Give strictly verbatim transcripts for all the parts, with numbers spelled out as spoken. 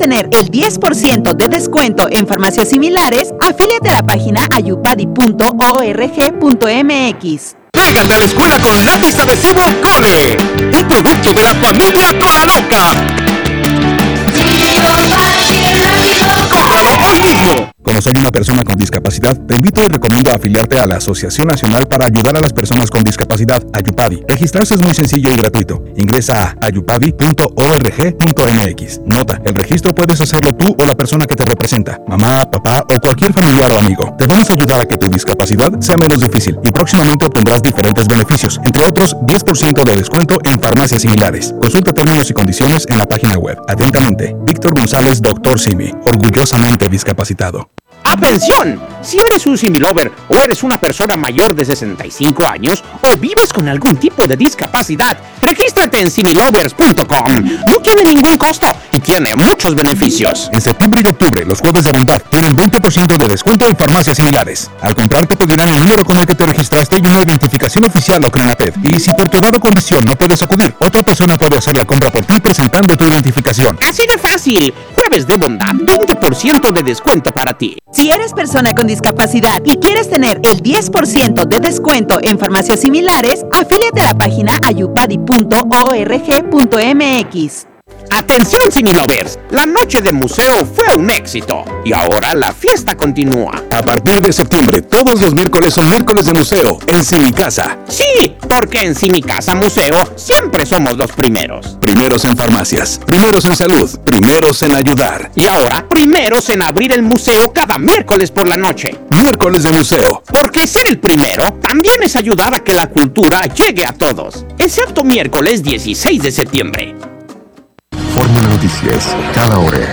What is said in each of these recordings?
tener el diez por ciento de descuento en farmacias similares, afíliate a la página ayupadi punto org punto mx. Traigan a la escuela con lápiz adhesivo Cole, un producto de la familia Colaloca. ¡Cómpralo hoy mismo! Como soy una persona con discapacidad, te invito y recomiendo afiliarte a la Asociación Nacional para Ayudar a las Personas con Discapacidad, Ayupadi. Registrarse es muy sencillo y gratuito. Ingresa a ayupadi punto org punto mx. Nota, el registro puedes hacerlo tú o la persona que te representa, mamá, papá o cualquier familiar o amigo. Te vamos a ayudar a que tu discapacidad sea menos difícil y próximamente obtendrás diferentes beneficios, entre otros diez por ciento de descuento en farmacias similares. Consulta términos y condiciones en la página web. Atentamente, Víctor González, doctor Simi, orgullosamente discapacitado. ¡Atención! Si eres un Similover o eres una persona mayor de sesenta y cinco años o vives con algún tipo de discapacidad, regístrate en similovers punto com. No tiene ningún costo y tiene muchos beneficios. En septiembre y octubre, los jueves de bondad tienen veinte por ciento de descuento en farmacias similares. Al comprar te pedirán el número con el que te registraste y una identificación oficial o CRENAPED. Y si por tu edad o condición no puedes acudir, otra persona puede hacer la compra por ti presentando tu identificación. Así de fácil. Jueves de bondad, veinte por ciento de descuento para ti. Si eres persona con discapacidad y quieres tener el diez por ciento de descuento en farmacias similares, afíliate a la página ayupadi punto org punto mx. ¡Atención, Similovers! La noche de museo fue un éxito y ahora la fiesta continúa. A partir de septiembre, todos los miércoles son miércoles de museo en Simicasa. Sí, porque en Simicasa Museo siempre somos los primeros. Primeros en farmacias, primeros en salud, primeros en ayudar. Y ahora, primeros en abrir el museo cada miércoles por la noche. Miércoles de museo. Porque ser el primero también es ayudar a que la cultura llegue a todos. Excepto miércoles dieciséis de septiembre. Fórmula Noticias, cada hora.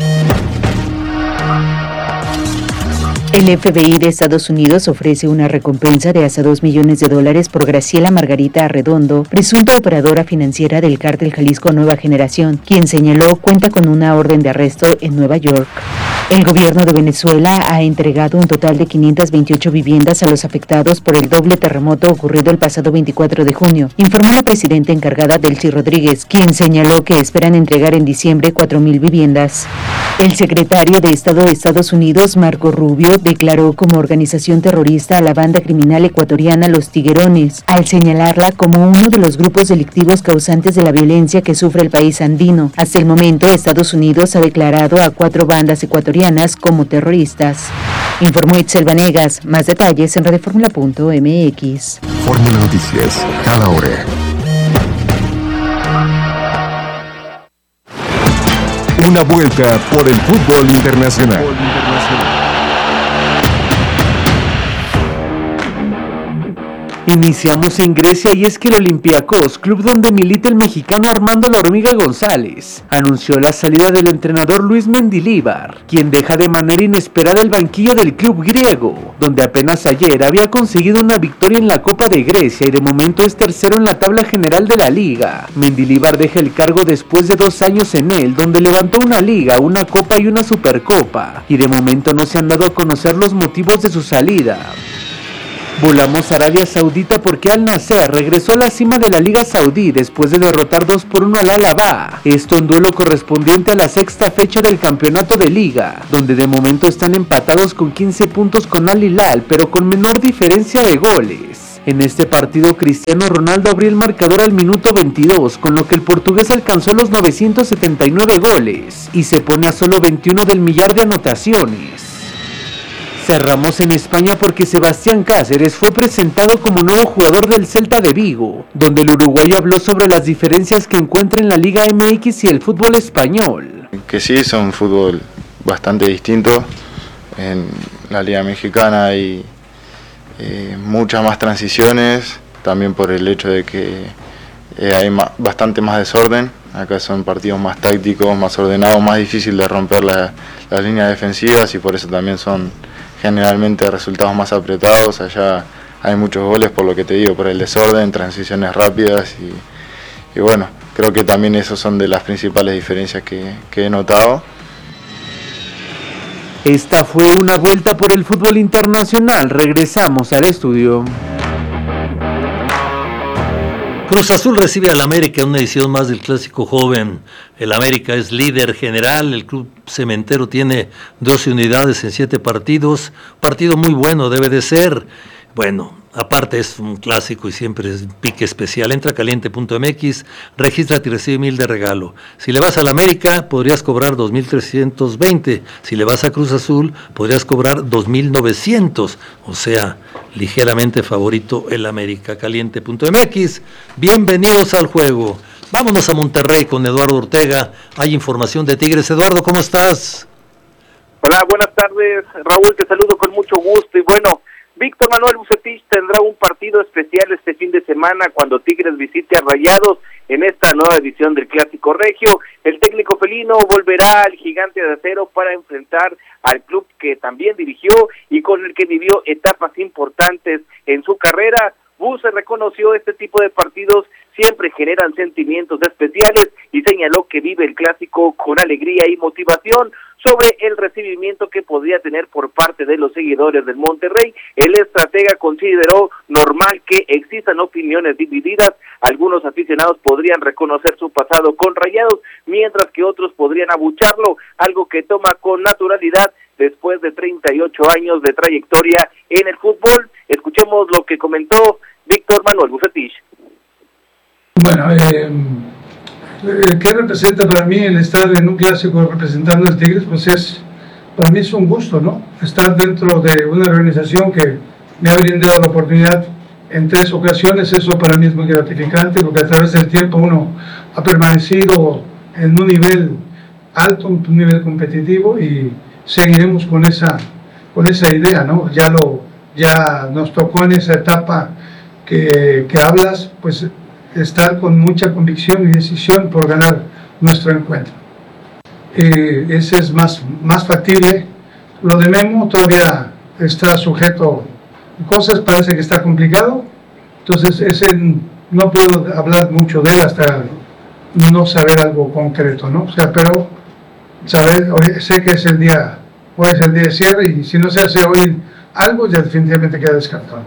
El F B I de Estados Unidos ofrece una recompensa de hasta dos millones de dólares por Graciela Margarita Arredondo, presunta operadora financiera del cártel Jalisco Nueva Generación, quien señaló cuenta con una orden de arresto en Nueva York. El gobierno de Venezuela ha entregado un total de quinientas veintiocho viviendas a los afectados por el doble terremoto ocurrido el pasado veinticuatro de junio, informó la presidenta encargada Delcy Rodríguez, quien señaló que esperan entregar en diciembre cuatro mil viviendas. El secretario de Estado de Estados Unidos, Marco Rubio, declaró como organización terrorista a la banda criminal ecuatoriana Los Tiguerones, al señalarla como uno de los grupos delictivos causantes de la violencia que sufre el país andino. Hasta el momento, Estados Unidos ha declarado a cuatro bandas ecuatorianas como terroristas. Informó Itzel Vanegas. Más detalles en radioformula punto mx. Fórmula Noticias, cada hora. Una vuelta por el fútbol internacional. Iniciamos en Grecia y es que el Olympiacos, club donde milita el mexicano Armando La Hormiga González, anunció la salida del entrenador Luis Mendilibar, quien deja de manera inesperada el banquillo del club griego, donde apenas ayer había conseguido una victoria en la Copa de Grecia y de momento es tercero en la tabla general de la liga. Mendilibar deja el cargo después de dos años en él, donde levantó una liga, una copa y una supercopa, y de momento no se han dado a conocer los motivos de su salida. Volamos a Arabia Saudita porque Al Nassr regresó a la cima de la Liga Saudí después de derrotar dos por uno al Al-Ahly, esto en duelo correspondiente a la sexta fecha del campeonato de liga, donde de momento están empatados con quince puntos con Al Hilal, pero con menor diferencia de goles. En este partido, Cristiano Ronaldo abrió el marcador al minuto veintidós, con lo que el portugués alcanzó los novecientos setenta y nueve goles y se pone a solo veintiuno del millar de anotaciones. Cerramos en España porque Sebastián Cáceres fue presentado como nuevo jugador del Celta de Vigo, donde el uruguayo habló sobre las diferencias que encuentra en la Liga M X y el fútbol español. Que sí, son un fútbol bastante distinto. En la Liga Mexicana hay eh, muchas más transiciones, también por el hecho de que eh, hay ma- bastante más desorden. Acá son partidos más tácticos, más ordenados, más difícil de romper la, las líneas defensivas y por eso también son generalmente resultados más apretados. Allá hay muchos goles, por lo que te digo, por el desorden, transiciones rápidas y, y bueno, creo que también esas son de las principales diferencias que, que he notado. Esta fue una vuelta por el fútbol internacional. Regresamos al estudio. Cruz Azul recibe al América en una edición más del Clásico Joven. El América es líder general, el Club Cementero tiene doce unidades en siete partidos. Partido muy bueno debe de ser. Bueno, aparte es un clásico y siempre es pique especial. Entra a caliente punto m x, regístrate y recibe mil de regalo. Si le vas al América, podrías cobrar dos mil trescientos veinte. Si le vas a Cruz Azul, podrías cobrar dos mil novecientos. O sea, ligeramente favorito el América. caliente punto m x. Bienvenidos al juego. Vámonos a Monterrey con Eduardo Ortega. Hay información de Tigres. Eduardo, ¿cómo estás? Hola, buenas tardes. Raúl, te saludo con mucho gusto. Y bueno, Víctor Manuel Bucetich tendrá un partido especial este fin de semana cuando Tigres visite a Rayados en esta nueva edición del Clásico Regio. El técnico felino volverá al Gigante de Acero para enfrentar al club que también dirigió y con el que vivió etapas importantes en su carrera. Buce reconoció este tipo de partidos siempre generan sentimientos especiales y señaló que vive el clásico con alegría y motivación. Sobre el recibimiento que podría tener por parte de los seguidores del Monterrey, el estratega consideró normal que existan opiniones divididas. Algunos aficionados podrían reconocer su pasado con Rayados, mientras que otros podrían abucharlo, algo que toma con naturalidad después de treinta y ocho años de trayectoria en el fútbol. Escuchemos lo que comentó Víctor Manuel Bucetich. Bueno, eh... ¿qué representa para mí el estar en un clásico representando al Tigres? Pues es, para mí es un gusto, ¿no? Estar dentro de una organización que me ha brindado la oportunidad en tres ocasiones. Eso para mí es muy gratificante, porque a través del tiempo uno ha permanecido en un nivel alto, un nivel competitivo, y seguiremos con esa, con esa idea, ¿no? Ya, lo, ya nos tocó en esa etapa que, que hablas, pues estar con mucha convicción y decisión por ganar nuestro encuentro. Eh, ese es más, más factible. Lo de Memo todavía está sujeto a cosas, parece que está complicado, entonces ese no puedo hablar mucho de él hasta no saber algo concreto, ¿no? O sea, pero saber, hoy, sé que es el día, hoy es el día de cierre, y si no se hace hoy algo, ya definitivamente queda descartado.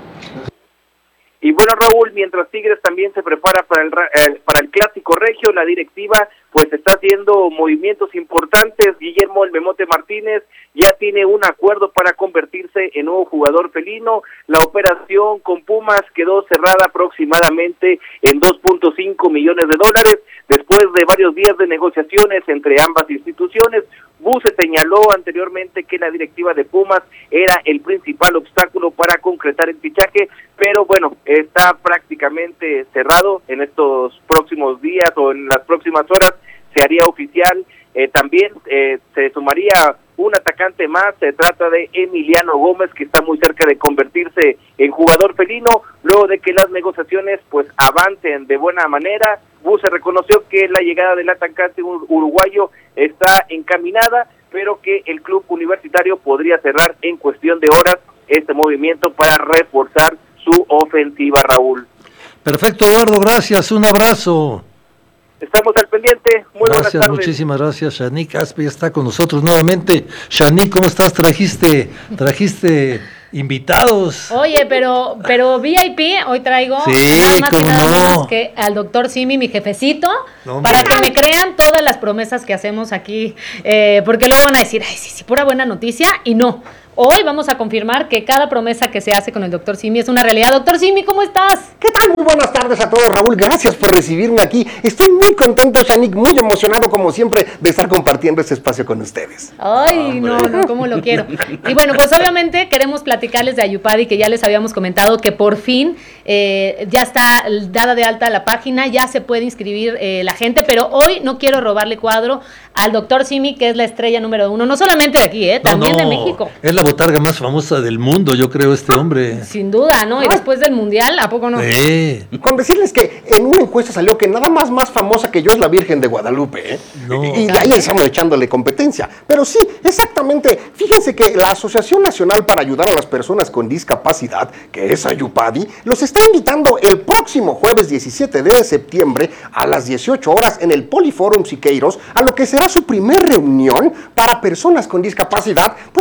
Y bueno, Raúl, mientras Tigres también se prepara para el, eh, para el Clásico Regio, la directiva pues está haciendo movimientos importantes. Guillermo El Memote Martínez ya tiene un acuerdo para convertirse en nuevo jugador felino. La operación con Pumas quedó cerrada aproximadamente en dos punto cinco millones de dólares. Después de varios días de negociaciones entre ambas instituciones, Buse señaló anteriormente que la directiva de Pumas era el principal obstáculo para concretar el fichaje, pero bueno, está prácticamente cerrado. En estos próximos días o en las próximas horas se haría oficial. Eh, también eh, se sumaría un atacante más. Se trata de Emiliano Gómez, que está muy cerca de convertirse en jugador felino, luego de que las negociaciones pues avancen de buena manera. Buse reconoció que la llegada del atacante uruguayo está encaminada, pero que el club universitario podría cerrar en cuestión de horas este movimiento para reforzar su ofensiva, Raúl. Perfecto, Eduardo, gracias, un abrazo. Estamos al pendiente, muy gracias, buenas tardes. Muchísimas gracias. Shanik Aspe está con nosotros nuevamente. Shanik, ¿cómo estás? Trajiste, trajiste invitados. Oye, pero, pero V I P hoy traigo sí, nada más que nada no. más que al doctor Simi, mi jefecito, no, para que me crean todas las promesas que hacemos aquí, eh, porque luego van a decir, ay, sí, sí, pura buena noticia, y no. Hoy vamos a confirmar que cada promesa que se hace con el doctor Simi es una realidad. Doctor Simi, ¿cómo estás? ¿Qué tal? Muy buenas tardes a todos, Raúl. Gracias por recibirme aquí. Estoy muy contento, Shanik, muy emocionado, como siempre, de estar compartiendo este espacio con ustedes. Ay, Hombre. no, no, cómo lo quiero. Y bueno, pues obviamente queremos platicarles de Ayupadi, que ya les habíamos comentado que por fin eh, ya está dada de alta la página, ya se puede inscribir eh, la gente, pero hoy no quiero robarle cuadro al doctor Simi, que es la estrella número uno, no solamente de aquí, eh, también no, no. de México. Es la botarga más famosa del mundo, yo creo, este hombre. Sin duda, ¿no? Y después del Mundial, ¿a poco no? Sí. Con decirles que en una encuesta salió que nada más más famosa que yo es la Virgen de Guadalupe, ¿eh? No. Y de ahí estamos echándole competencia. Pero sí, exactamente, fíjense que la Asociación Nacional para Ayudar a las Personas con Discapacidad, que es Ayupadi, los está invitando el próximo jueves diecisiete de septiembre a las dieciocho horas en el Poliforum Siqueiros, a lo que será su primer reunión para personas con discapacidad, pues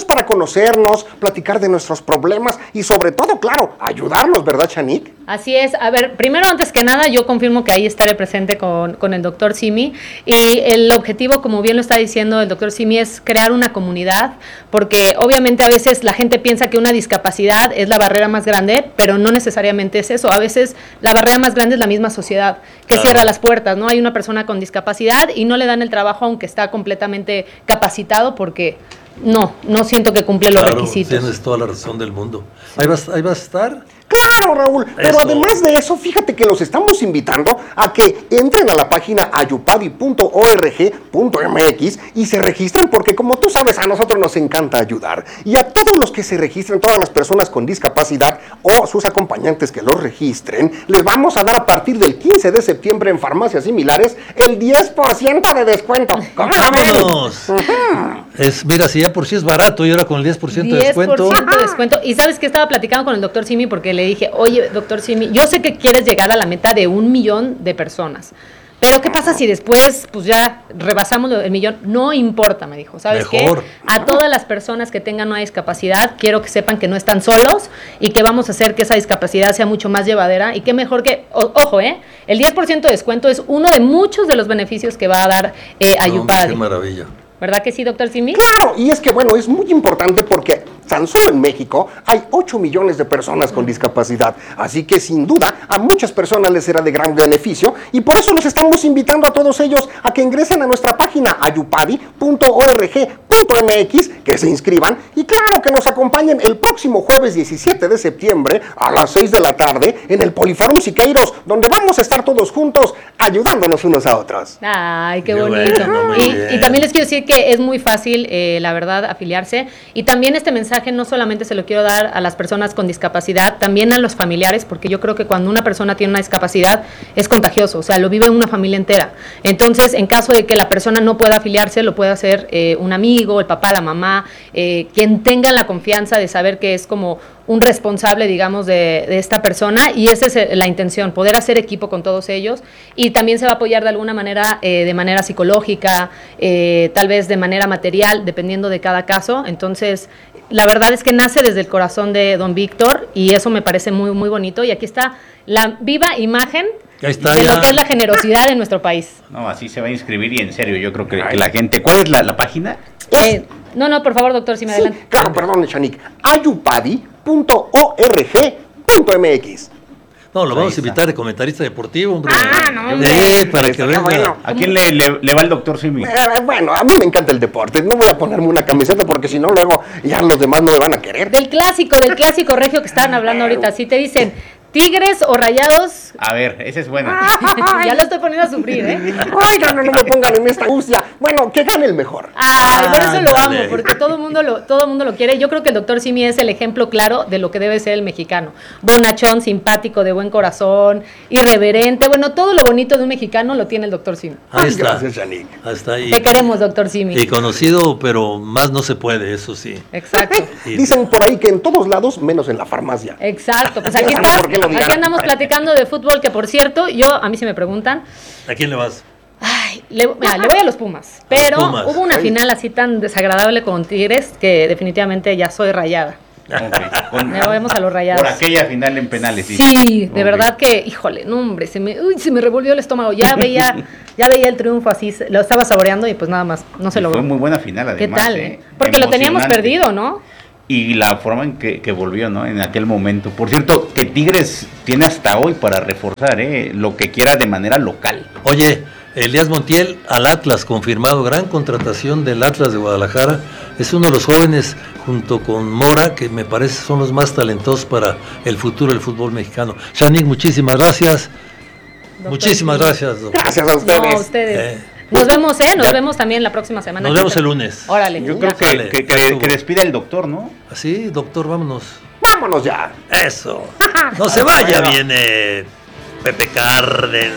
para conocernos, platicar de nuestros problemas y sobre todo, claro, ayudarnos, ¿verdad, Chanik? Así es. A ver, primero, antes que nada, yo confirmo que ahí estaré presente con, con el doctor Simi, y el objetivo, como bien lo está diciendo el doctor Simi, es crear una comunidad, porque obviamente a veces la gente piensa que una discapacidad es la barrera más grande, pero no necesariamente es eso. A veces la barrera más grande es la misma sociedad, que claro. cierra las puertas, ¿no? Hay una persona con discapacidad y no le dan el trabajo aunque está completamente capacitado, porque no, no siento que cumple los claro, requisitos. Tienes toda la razón del mundo. Ahí vas, ahí vas a estar. Claro, Raúl, pero eso. Además de eso, fíjate que los estamos invitando a que entren a la página ayupadi punto org punto mx y se registren, porque como tú sabes, a nosotros nos encanta ayudar. Y a todos los que se registren, todas las personas con discapacidad o sus acompañantes que los registren, les vamos a dar a partir del quince de septiembre en farmacias similares el diez por ciento de descuento. ¿Cómo ¡Vámonos! Es, mira, si ya por sí es barato y ahora con el diez por ciento de descuento. diez por ciento de descuento. Y sabes que estaba platicando con el doctor Simi porque le dije, oye, doctor Simi, yo sé que quieres llegar a la meta de un millón de personas, pero ¿qué pasa si después, pues ya rebasamos el millón? No importa, me dijo, ¿sabes Mejor. qué? A todas las personas que tengan una discapacidad, quiero que sepan que no están solos y que vamos a hacer que esa discapacidad sea mucho más llevadera, y qué mejor que, o, ojo, ¿eh? El diez por ciento de descuento es uno de muchos de los beneficios que va a dar eh, Ayupadi. No, qué maravilla. ¿Verdad que sí, doctor Simi? Claro, y es que bueno, es muy importante porque tan solo en México hay ocho millones de personas con discapacidad, así que sin duda a muchas personas les será de gran beneficio, y por eso los estamos invitando a todos ellos a que ingresen a nuestra página ayupadi punto org punto mx, que se inscriban y claro que nos acompañen el próximo jueves diecisiete de septiembre a las seis de la tarde en el Poliforum Siqueiros, donde vamos a estar todos juntos ayudándonos unos a otros. Ay, qué, Qué bonito. bueno, y, y también les quiero decir que es muy fácil, eh, la verdad, afiliarse, y también este mensaje no solamente se lo quiero dar a las personas con discapacidad, también a los familiares, porque yo creo que cuando una persona tiene una discapacidad es contagioso, o sea, lo vive una familia entera. Entonces, en caso de que la persona no pueda afiliarse, lo puede hacer eh, un amigo, el papá, la mamá, eh, quien tenga la confianza de saber que es como un responsable, digamos, de, de esta persona, y esa es la intención, poder hacer equipo con todos ellos, y también se va a apoyar de alguna manera, eh, de manera psicológica, eh, tal vez de manera material, dependiendo de cada caso. Entonces, la verdad es que nace desde el corazón de don Víctor, y eso me parece muy, muy bonito, y aquí está la viva imagen está, de ya. lo que es la generosidad de nuestro país. No, así se va a inscribir, y en serio, yo creo que, que la gente... ¿Cuál es la, la página? Eh, no, no, por favor, doctor, si me sí, adelante. Claro, perdón, Chanik. ayupadi punto org punto mx. No, lo vamos a invitar de comentarista deportivo, hombre. Ah, no, hombre. Eh, para que venga. Bueno. ¿A quién le, le, le va el doctor Simi? Eh, bueno, a mí me encanta el deporte. No voy a ponerme una camiseta porque si no luego ya los demás no me van a querer. Del clásico, del clásico regio que estaban hablando ahorita. Si te dicen Tigres o Rayados. A ver, esa es buena. Ya lo estoy poniendo a sufrir, ¿eh? Ay, no, no, no me pongan en esta angustia. Bueno, que gane el mejor. Ay, por eso lo Ándale. amo, porque todo el mundo lo, todo mundo lo quiere. Yo creo que el doctor Simi es el ejemplo claro de lo que debe ser el mexicano. Bonachón, simpático, de buen corazón, irreverente. Bueno, todo lo bonito de un mexicano lo tiene el doctor Simi. Ahí está. Gracias, Chanik. Ahí está ahí. Te queremos, doctor Simi. Y conocido, pero más no se puede, eso sí. Exacto. Y- Dicen por ahí que en todos lados, menos en la farmacia. Exacto, pues aquí Ya está, saben por qué lo dirán. aquí andamos platicando de fútbol, que por cierto, yo, a mí si me preguntan, ¿A quién le vas? ay, le, mira, le voy a los Pumas, pero Pumas. hubo una final así tan desagradable con Tigres que definitivamente ya soy rayada. Okay. Con- Me vamos a los Rayados. Por aquella final en penales. Sí, dice. de Ok. verdad que, híjole, no hombre, se me, uy, se me revolvió el estómago, ya veía, ya veía el triunfo así, se- lo estaba saboreando y pues nada más, no se Y logró. Fue muy buena final, ¿Qué además. tal? ¿eh? eh? Porque lo teníamos Emocionante. perdido, ¿no? Y la forma en que, que volvió, ¿no? En aquel momento. Por cierto, que Tigres tiene hasta hoy para reforzar, ¿eh? Lo que quiera de manera local. Oye, Elías Montiel al Atlas, confirmado, gran contratación del Atlas de Guadalajara. Es uno de los jóvenes, junto con Mora, que me parece son los más talentosos para el futuro del fútbol mexicano. Chanik, muchísimas gracias. Doctor Muchísimas Simi. gracias, doctor. Gracias a ustedes. No, a ustedes. Eh. Nos vemos, ¿eh? Nos vemos también la próxima semana. Nos Aquí vemos está. el lunes. Órale. Yo ya. creo que, Sale, que, ya que, estuvo. que despida el doctor, ¿no? Así, doctor, vámonos. Vámonos ya. Eso. No se vaya, viene Pepe Cárdenas.